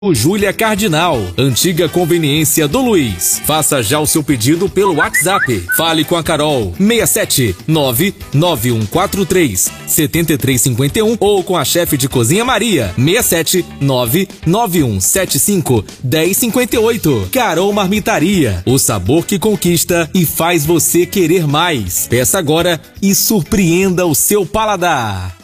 Júlia Cardinal, antiga conveniência do Luiz. Faça já o seu pedido pelo WhatsApp. Fale com a Carol, 67 99143 7351 ou com a chefe de cozinha Maria, 67 99175 1058. Carol Marmitaria, o sabor que conquista e faz você querer mais. Peça agora e surpreenda o seu paladar.